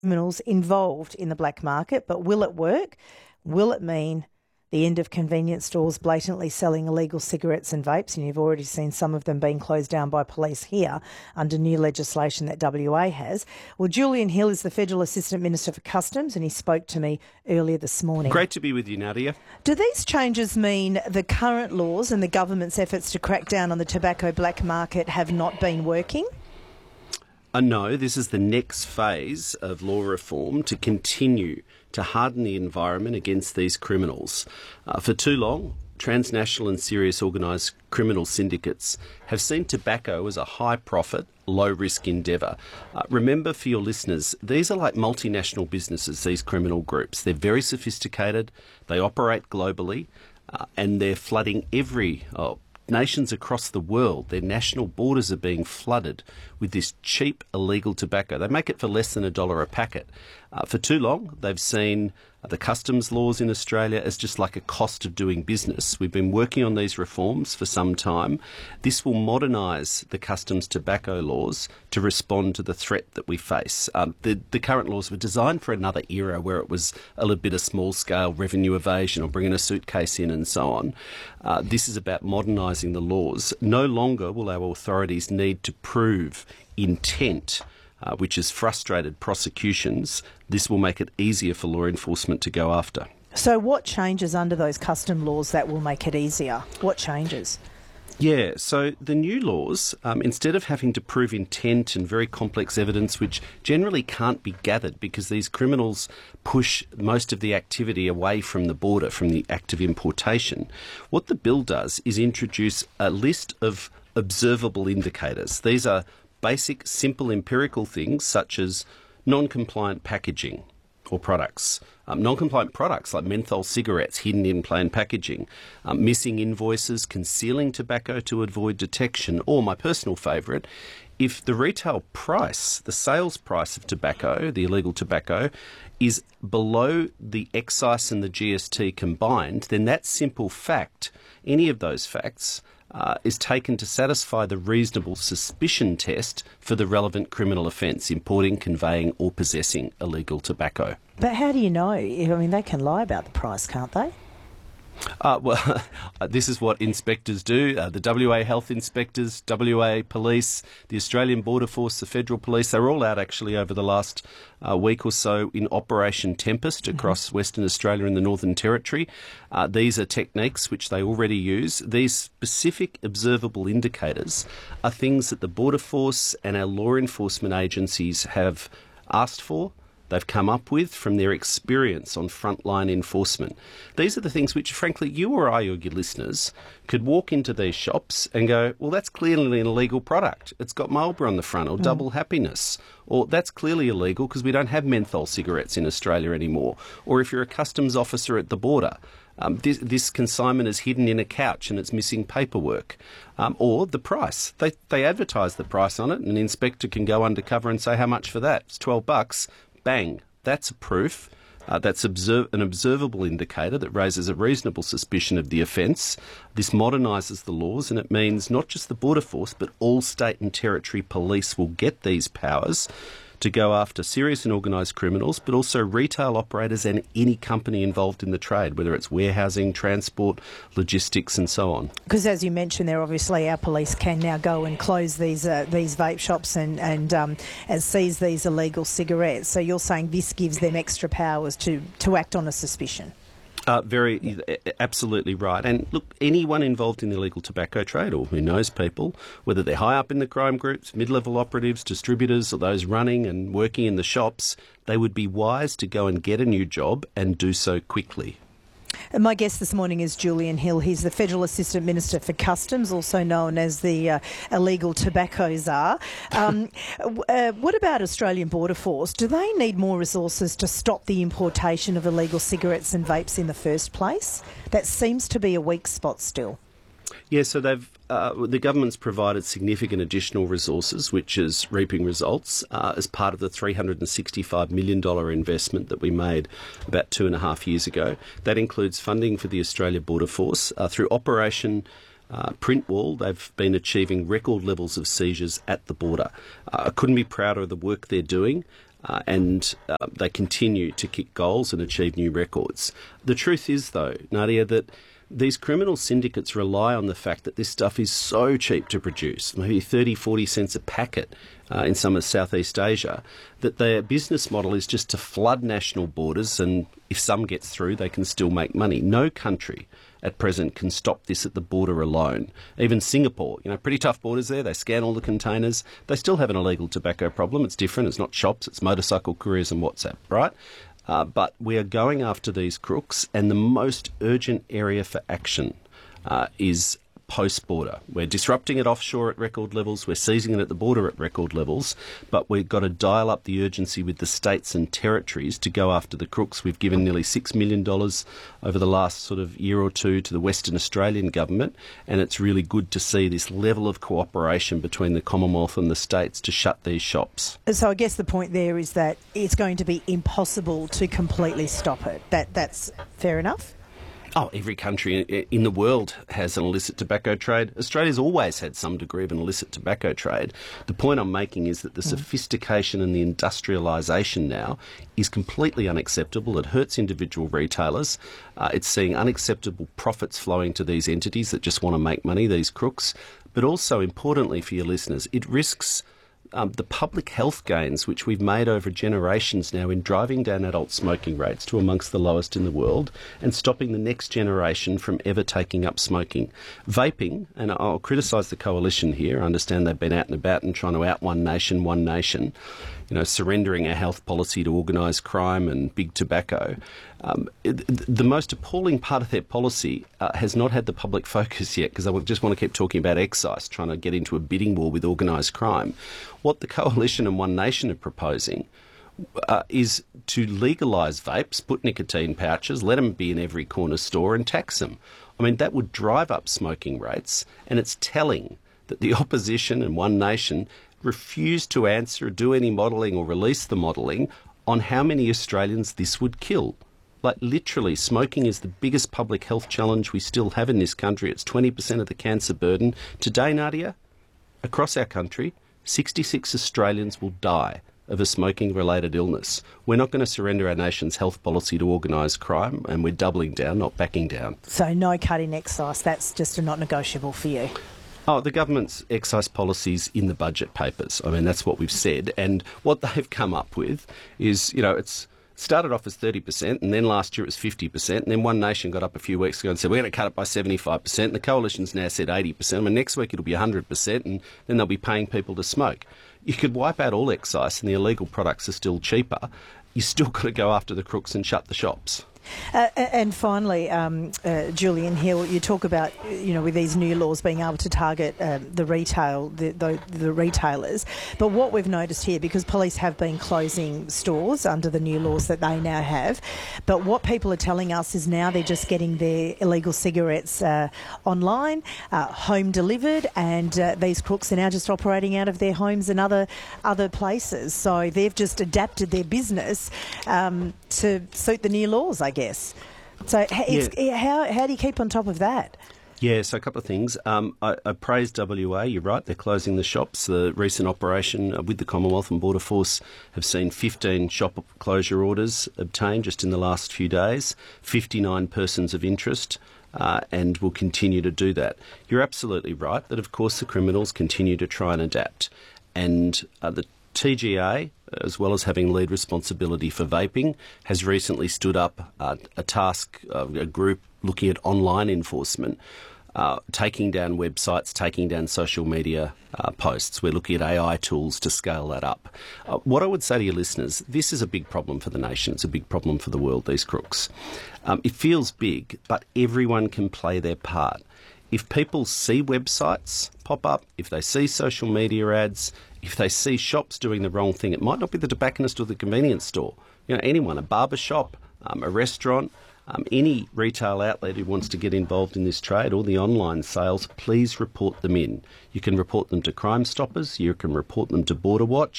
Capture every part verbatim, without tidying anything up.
criminals involved in the black market, but will it work? Will it mean the end of convenience stores blatantly selling illegal cigarettes and vapes? And you've already seen some of them being closed down by police here under new legislation that W A has. Well, Julian Hill is the Federal Assistant Minister for Customs, and he spoke to me earlier this morning. Great to be with you, Nadia. Do these changes mean the current laws and the government's efforts to crack down on the tobacco black market have not been working? Uh, no, this is the next phase of law reform to continue to harden the environment against these criminals. Uh, for too long, transnational and serious organised criminal syndicates have seen tobacco as a high-profit, low-risk endeavour. Uh, remember, for your listeners, these are like multinational businesses, these criminal groups. They're very sophisticated, they operate globally, uh, and they're flooding every... Oh, nations across the world. Their national borders are being flooded with this cheap illegal tobacco. They make it for less than a dollar a packet. Uh, for too long, they've seen uh, the customs laws in Australia as just like a cost of doing business. We've been working on these reforms for some time. This will modernise the customs tobacco laws to respond to the threat that we face. Um, the, the current laws were designed for another era where it was a little bit of small-scale revenue evasion or bringing a suitcase in and so on. Uh, this is about modernising the laws. No longer will our authorities need to prove intent, uh, which has frustrated prosecutions. This will make it easier for law enforcement to go after. So what changes under those custom laws that will make it easier? What changes? Yeah, so the new laws, um, instead of having to prove intent and very complex evidence, which generally can't be gathered because these criminals push most of the activity away from the border, from the act of importation, what the bill does is introduce a list of observable indicators. These are basic, simple empirical things such as non-compliant packaging or products. Um, non-compliant products like menthol cigarettes hidden in plain packaging, um, missing invoices, concealing tobacco to avoid detection, or my personal favourite, if the retail price, the sales price of tobacco, the illegal tobacco, is below the excise and the G S T combined, then that simple fact, any of those facts, Uh, is taken to satisfy the reasonable suspicion test for the relevant criminal offence, importing, conveying or possessing illegal tobacco. But how do you know? I mean, they can lie about the price, can't they? Uh, well, this is what inspectors do. Uh, the W A health inspectors, W A police, the Australian Border Force, the Federal Police, they were all out actually over the last uh, week or so in Operation Tempest across mm-hmm. Western Australia and the Northern Territory. Uh, these are techniques which they already use. These specific observable indicators are things that the Border Force and our law enforcement agencies have asked for. They've come up with from their experience on frontline enforcement. These are the things which, frankly, you or I or your listeners could walk into these shops and go, well, that's clearly an illegal product. It's got Marlboro on the front, or mm. Double Happiness. Or that's clearly illegal because we don't have menthol cigarettes in Australia anymore. Or if you're a customs officer at the border, Um, this, this consignment is hidden in a couch and it's missing paperwork. Um, or the price. They, they advertise the price on it and an inspector can go undercover and say, how much for that? It's twelve bucks. Bang. That's a proof. Uh, that's observe, an observable indicator that raises a reasonable suspicion of the offence. This modernises the laws and it means not just the Border Force but all state and territory police will get these powers to go after serious and organised criminals, but also retail operators and any company involved in the trade, whether it's warehousing, transport, logistics and so on. Because as you mentioned there, obviously our police can now go and close these uh, these vape shops and, and, um, and seize these illegal cigarettes. So you're saying this gives them extra powers to, to act on a suspicion? Uh, very, yeah. Absolutely right. And look, anyone involved in the illegal tobacco trade or who knows people, whether they're high up in the crime groups, mid-level operatives, distributors or those running and working in the shops, they would be wise to go and get a new job and do so quickly. And my guest this morning is Julian Hill. He's the Federal Assistant Minister for Customs, also known as the uh, illegal tobacco czar. Um, uh, what about Australian Border Force? Do they need more resources to stop the importation of illegal cigarettes and vapes in the first place? That seems to be a weak spot still. Yeah, so they've uh, the government's provided significant additional resources, which is reaping results, uh, as part of the three hundred sixty-five million dollars investment that we made about two and a half years ago. That includes funding for the Australia Border Force. Uh, through Operation uh, Printwall, they've been achieving record levels of seizures at the border. Uh, I couldn't be prouder of the work they're doing. uh, and uh, they continue to kick goals and achieve new records. The truth is, though, Nadia, that these criminal syndicates rely on the fact that this stuff is so cheap to produce, maybe thirty, forty cents a packet uh, in some of Southeast Asia, that their business model is just to flood national borders, and if some gets through, they can still make money. No country at present can stop this at the border alone. Even Singapore, you know, pretty tough borders there. They scan all the containers. They still have an illegal tobacco problem. It's different. It's not shops. It's motorcycle couriers and WhatsApp, right? Uh, but we are going after these crooks, and the most urgent area for action uh, is post-border. We're disrupting it offshore at record levels. We're seizing it at the border at record levels. But we've got to dial up the urgency with the states and territories to go after the crooks. We've given nearly six million dollars over the last sort of year or two to the Western Australian government, and it's really good to see this level of cooperation between the Commonwealth and the states to shut these shops. So I guess the point there is that it's going to be impossible to completely stop it. That That's fair enough? Oh, every country in the world has an illicit tobacco trade. Australia's always had some degree of an illicit tobacco trade. The point I'm making is that the sophistication and the industrialisation now is completely unacceptable. It hurts individual retailers. Uh, it's seeing unacceptable profits flowing to these entities that just want to make money, these crooks. But also, importantly for your listeners, it risks Um, the public health gains which we've made over generations now in driving down adult smoking rates to amongst the lowest in the world and stopping the next generation from ever taking up smoking. Vaping, and I'll criticise the coalition here, I understand they've been out and about and trying to out one nation, one nation, you know, surrendering our health policy to organised crime and big tobacco. Um, it, the most appalling part of their policy uh, has not had the public focus yet, because I just want to keep talking about excise, trying to get into a bidding war with organised crime. What the Coalition and One Nation are proposing uh, is to legalise vapes, put nicotine pouches, let them be in every corner store and tax them. I mean, that would drive up smoking rates, and it's telling that the opposition and One Nation refuse to answer or do any modelling or release the modelling on how many Australians this would kill. Like, literally, smoking is the biggest public health challenge we still have in this country. It's twenty percent of the cancer burden. Today, Nadia, across our country, sixty-six Australians will die of a smoking-related illness. We're not going to surrender our nation's health policy to organised crime, and we're doubling down, not backing down. So no cutting excise. That's just a not negotiable for you. Oh, the government's excise policy's in the budget papers. I mean, that's what we've said. And what they've come up with is, you know, it's started off as thirty percent, and then last year it was fifty percent, and then One Nation got up a few weeks ago and said, we're going to cut it by seventy-five percent, and the Coalition's now said eighty percent. I mean, next week it'll be one hundred percent, and then they'll be paying people to smoke. You could wipe out all excise and the illegal products are still cheaper. You still got to go after the crooks and shut the shops. Uh, and finally, um, uh, Julian Hill, you talk about, you know, with these new laws being able to target um, the retail, the, the, the retailers. But what we've noticed here, because police have been closing stores under the new laws that they now have, but what people are telling us is now they're just getting their illegal cigarettes uh, online, uh, home delivered, and uh, these crooks are now just operating out of their homes and other other places. So they've just adapted their business um, to suit the new laws, I guess. So it's, yeah. how how do you keep on top of that? Yeah, so a couple of things. Um, I, I praise W A, you're right, they're closing the shops. The recent operation with the Commonwealth and Border Force have seen fifteen shop closure orders obtained just in the last few days, fifty-nine persons of interest, uh, and will continue to do that. You're absolutely right that, of course, the criminals continue to try and adapt. And uh, the T G A, as well as having lead responsibility for vaping, has recently stood up uh, a task, uh, a group looking at online enforcement, uh, taking down websites, taking down social media uh, posts. We're looking at A I tools to scale that up. Uh, what I would say to your listeners, this is a big problem for the nation. It's a big problem for the world, these crooks. Um, it feels big, but everyone can play their part. If people see websites pop up, if they see social media ads, if they see shops doing the wrong thing, it might not be the tobacconist or the convenience store. You know, anyone, a barber shop, um, a restaurant, um, any retail outlet who wants to get involved in this trade or the online sales, please report them in. You can report them to Crime Stoppers, you can report them to Border Watch,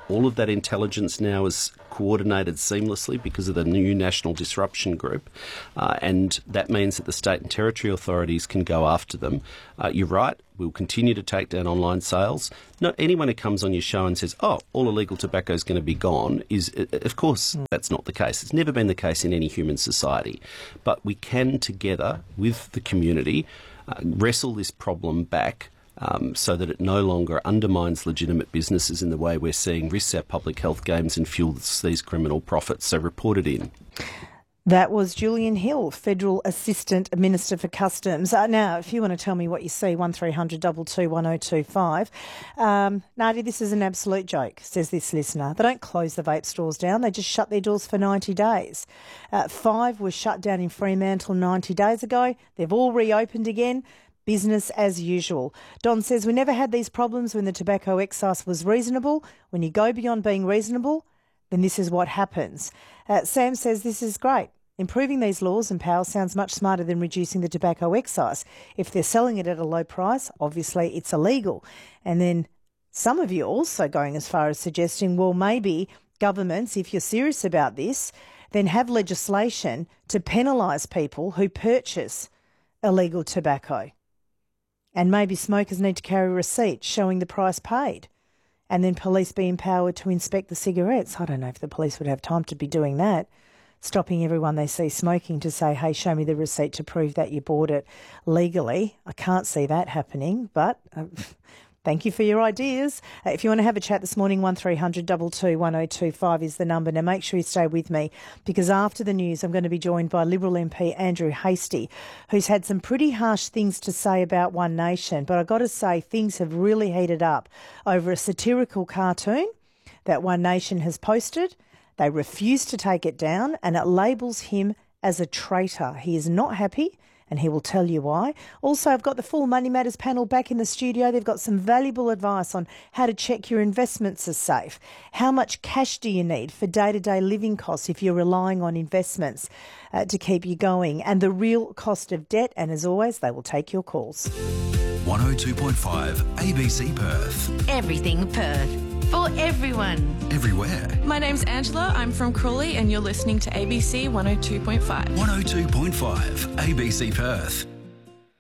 All of that intelligence now is coordinated seamlessly because of the new National Disruption Group, uh, and that means that the state and territory authorities can go after them. Uh, you're right, we'll continue to take down online sales. Not anyone who comes on your show and says, oh, all illegal tobacco is going to be gone, is, of course, mm. that's not the case. It's never been the case in any human society. But we can, together with the community, uh, wrestle this problem back Um, so that it no longer undermines legitimate businesses in the way we're seeing risks our public health games and fuels these criminal profits. So report it in. That was Julian Hill, Federal Assistant Minister for Customs. Uh, now, if you want to tell me what you see, one three hundred two two one oh two five. Um, Nadia, this is an absolute joke, says this listener. They don't close the vape stores down. They just shut their doors for ninety days. Uh, five were shut down in Fremantle ninety days ago. They've all reopened again. Business as usual. Don says, we never had these problems when the tobacco excise was reasonable. When you go beyond being reasonable, then this is what happens. Uh, Sam says, this is great. Improving these laws and powers sounds much smarter than reducing the tobacco excise. If they're selling it at a low price, obviously it's illegal. And then some of you also going as far as suggesting, well, maybe governments, if you're serious about this, then have legislation to penalise people who purchase illegal tobacco. And maybe smokers need to carry receipts showing the price paid, and then police be empowered to inspect the cigarettes. I don't know if the police would have time to be doing that, stopping everyone they see smoking to say, hey, show me the receipt to prove that you bought it legally. I can't see that happening, but uh, thank you for your ideas. Uh, if you want to have a chat this morning, one three hundred two two one oh two five is the number. Now, make sure you stay with me, because after the news, I'm going to be joined by Liberal M P Andrew Hastie, who's had some pretty harsh things to say about One Nation. But I've got to say, things have really heated up over a satirical cartoon that One Nation has posted. They refuse to take it down, and it labels him as a traitor. He is not happy, and he will tell you why. Also, I've got the full Money Matters panel back in the studio. They've got some valuable advice on how to check your investments are safe. How much cash do you need for day-to-day living costs if you're relying on investments uh, to keep you going? And the real cost of debt. And as always, they will take your calls. one oh two point five A B C Perth. Everything Perth. For everyone. Everywhere. My name's Angela, I'm from Crawley, and you're listening to A B C one oh two point five. one oh two point five A B C Perth.